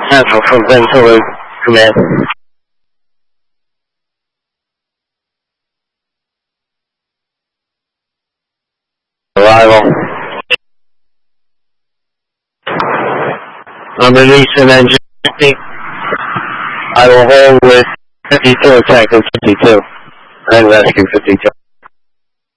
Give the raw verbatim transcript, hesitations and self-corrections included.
Central from Ventolu, command. Arrival. I'm releasing engine fifty. I will hold with fifty-two attack and fifty-two. And rescue fifty-two.